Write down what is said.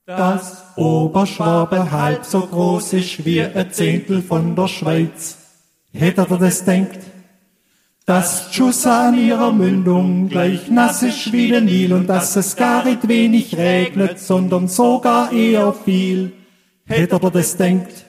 dass Oberschwaben halb so groß ist wie ein Zehntel von der Schweiz. Hättet ihr das denkt? Dass die Schusse an ihrer Mündung gleich nass ist wie der Nil und dass es gar nicht wenig regnet, sondern sogar eher viel. Hättet ihr das denkt?